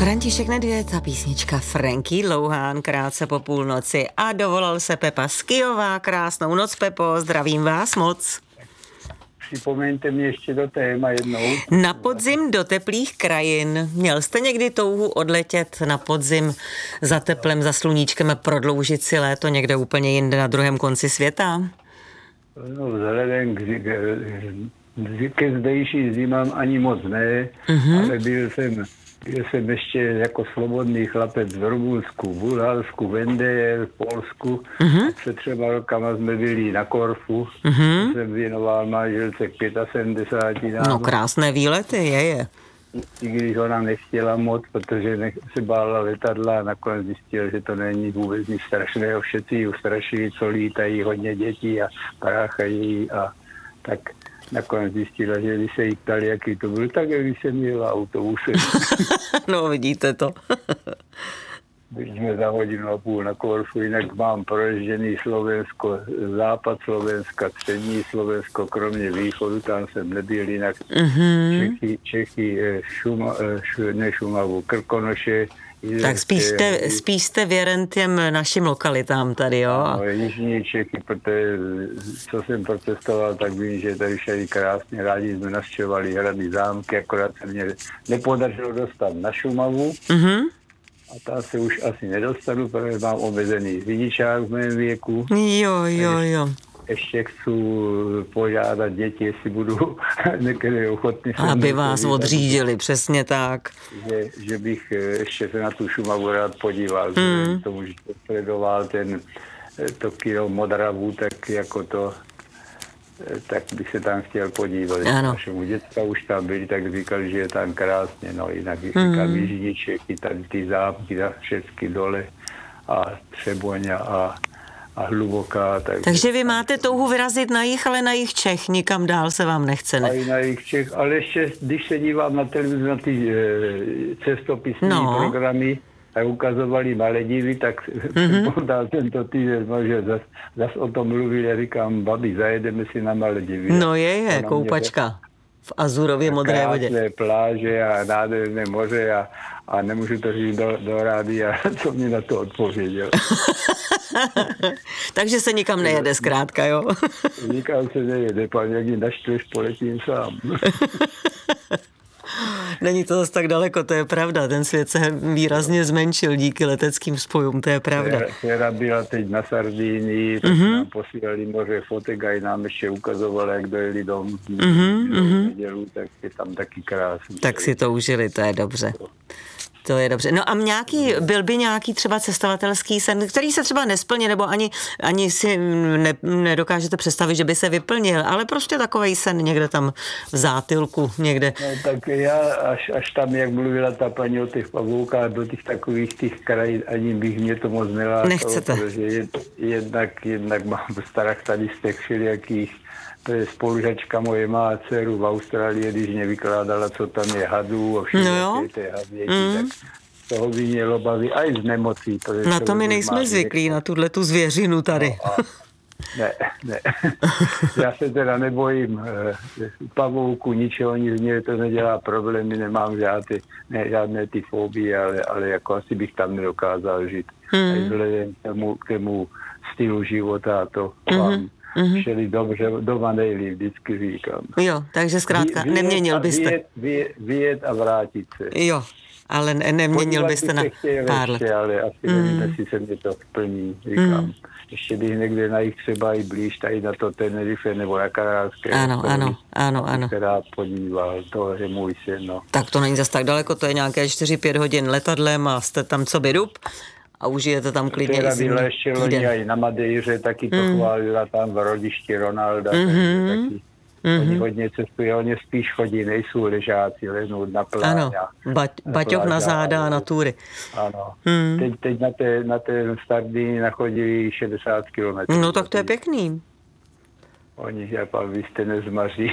František Nedvěd a písnička Franky Louhán krátce po půlnoci a dovolal se Pepa z Kyjova. Krásnou noc, Pepo, zdravím vás moc. Připomeňte mě ještě do téma jednou. Na podzim do teplých krajin. Měl jste někdy touhu odletět na podzim za teplem, za sluníčkem a prodloužit si léto někde úplně jinde na druhém konci světa? No, vzhledem ke zdejší zimám ani moc ne, ale byl jsem ještě jako svobodný chlapec v Rumunsku, v Bulharsku, v NDR, v Polsku. Před 3 rokama jsme byli na Korfu. Jsem věnoval manželce k 75. No krásné výlety, je. I když ona nechtěla moc, protože se bála letadla a nakonec zjistil, že to není vůbec nic strašného. Všetci ji ustrašili, co lítají, hodně dětí a práchají a tak. Nakonec zjistila, že když se jí ptali, jaký to byl, tak když jsem jela autobusem. No, vidíte to. Byli jsme za 1,5 hodiny na Korfu, jinak mám proježděný Slovensko, západ Slovenska, střední Slovensko, kromě východu, tam jsem nebyl, jinak Čechy, Šumavu, Krkonoše. Tak spíš jste věren těm našim lokalitám tady, jo? No, jižní Čechy, protože co jsem protestoval, tak vím, že tady všady krásně, rádi jsme navštěvovali hrady, zámky, akorát se mě nepodařilo dostat na Šumavu. A tam se už asi nedostanu, protože mám omezený řidičák v mém věku. Jo. Ještě chci požádat děti, jestli budu někde ochotný. Aby vás odřídili, přesně tak. Že bych ještě se na tu Šumavu rád podíval. Tomu, že sledoval to kino Modravu, tak jako to, tak bych se tam chtěl podívat. Našemu děcka už tam byli, tak říkali, že je tam krásně. No jinak říkám, jižní Čechy, tady ty zámky, všechny dole a Třeboň a Hluboká. Takže vy máte touhu vyrazit na jih, ale na jih Čech, nikam dál se vám nechce, ne? A i na jih Čech, ale ještě, když se dívám na televizi, na ty cestopisní programy, a ukazovali Maledivy, tak podal tento týden, že zas o tom mluvil, já říkám, babi, zajedeme si na Maledivy. No je, koupačka v azurově modré vodě. Krásné pláže a nádherné moře a nemůžu to říct do rádia, co mi na to odpověděl. Takže se nikam nejede zkrátka, jo? Nikam se nejede, pan, jak ji naštveš, poletím sám. Není to zase tak daleko, to je pravda. Ten svět se výrazně zmenšil díky leteckým spojům, to je pravda. Která byla teď na Sardínii, tak nám posílali moře fotek a i nám ještě ukazovali, jak dojeli do nedělu, tak je tam taky krásný. Tak si to užili, to je dobře. To je dobře. No a byl by nějaký třeba cestovatelský sen, který se třeba nesplní, nebo ani si nedokážete představit, že by se vyplnil, ale prostě takovej sen někde tam v zátylku, někde. No tak já až tam, jak mluvila ta paní o těch pavoukách, do těch takových těch krajin, ani bych mě to moc nelákalo. Nechcete. Protože jednak mám strach tady z těch všelijakých. To je spolužačka moje má dceru v Austrálii, když mě vykládala, co tam je hadů a všechno ty hadvěti, tak toho by mělo bavit aj z nemocí. Na to my nejsme zvyklí, na tu zvěřinu tady. No ne. Já se teda nebojím pavouku, ničeho, nic mě to nedělá problémy, nemám žádné ty fobie, ale jako asi bych tam nedokázal žít. A vzhledem k tomu stylu života a to mám. Všeli dobře, doma nejlíp, vždycky říkám. Jo, takže zkrátka neměnil byste. Vyjet a vrátit se. Jo, ale neměnil byste na pár let. Ale asi nevím, jestli se mě to splní, říkám. Ještě bych někde na jich třeba i blíž, tady na to Tenerife nebo na Kanárské. Ano. Která podíval, to je můj sen, no. Tak to není zas tak daleko, to je nějaké 4-5 hodin letadlem a jste tam co by dub. A užijete tam klidně i zimní týden. Ještě loni i na Madejře, taky to chválila tam v rodišti Ronalda, taky oni hodně cestují, oni spíš chodí, nejsou ležáci, lehnout na pláň. Ano, baťoch na záda a na túry. Ano, teď na té Sardinii nachodili 60 kilometrů. No tak to je pěkný. Oni, vy jste nezmaří.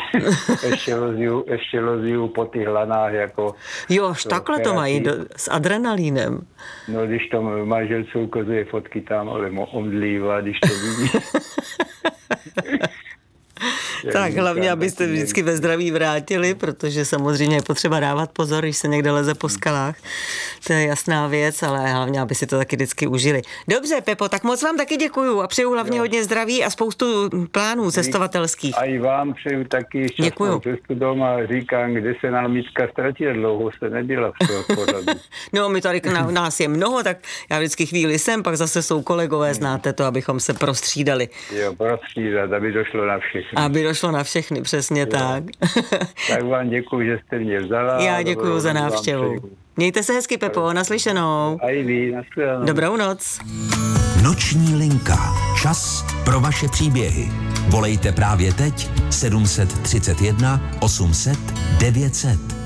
ještě lozí po těch lanách, jako... Jo, až takhle to mají, s adrenalínem. No, když to manželce ukazuje fotky tam, ale omdlívá, když to vidí. Tak hlavně, abyste vždycky ve zdraví vrátili, protože samozřejmě je potřeba dávat pozor, když se někde leze po skalách. To je jasná věc, ale hlavně, aby si to taky vždycky užili. Dobře, Pepo, tak moc vám taky děkuju a přeju hlavně hodně zdraví a spoustu plánů cestovatelských. A i vám přeju taky šťastnou cestu doma. Říkám, kde se námitka ztratila, dlouho se nebyla v pořadu. No, my tady nás je mnoho, tak já vždycky chvíli jsem, pak zase jsou kolegové, znáte to, abychom se prostřídali. Jo, prostřídat, aby došlo na všechny. Aby došlo na všechny, přesně tak. Tak vám děkuji, že jste mě vzala. Já děkuji za návštěvu. Mějte se hezky, Pepo, naslyšenou. A i vy, naslyšenou. Dobrou noc. Noční linka. Čas pro vaše příběhy. Volejte právě teď 731 800 900.